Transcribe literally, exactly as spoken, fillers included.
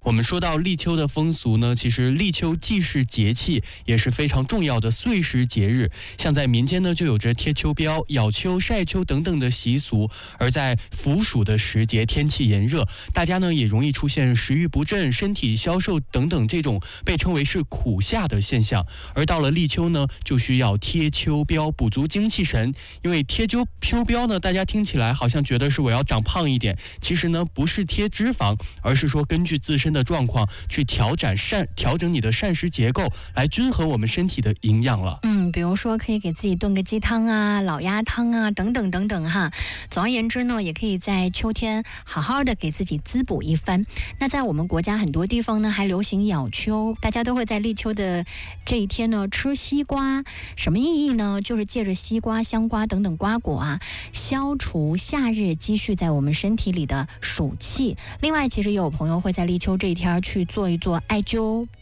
我们说到立秋的风俗呢，其实立秋既是节气，也是非常重要的岁时节日。像在民间呢，就有着贴秋膘、咬秋、晒秋等等的习俗。而在伏暑的时节，天气炎热，大家呢也容易出现食欲不振、身体消瘦等等这种被称为是苦夏的现象。而到了立秋呢，就需要贴秋膘，补足精气神。因为贴秋秋膘呢，大家听起来好像觉得是我要长胖一点，其实呢不是贴脂肪，而是说根据自身的状况去调整膳调整你的膳食结构，来均衡我们身体的营养了。 嗯，比如说可以给自己炖个鸡汤啊、老鸭汤啊等等等等哈。总而言之呢，也可以在秋天好好的给自己滋补一番。那在我们国家很多地方呢，还流行咬秋，大家都会在立秋的这一天呢吃西瓜。什么意义呢？就是借着西瓜、香瓜等等瓜果啊，消除夏日积蓄在我们身体里的暑气。另外，其实也有朋友会在立秋这一天去做一做艾灸